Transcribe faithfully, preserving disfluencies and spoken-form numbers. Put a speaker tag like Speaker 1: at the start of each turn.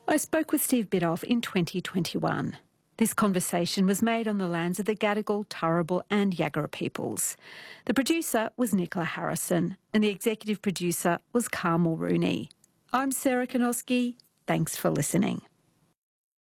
Speaker 1: I spoke with Steve Biddulph in twenty twenty-one. This conversation was made on the lands of the Gadigal, Turrbal and Yagara peoples. The producer was Nicola Harrison and the executive producer was Carmel Rooney. I'm Sarah Konoski. Thanks for listening.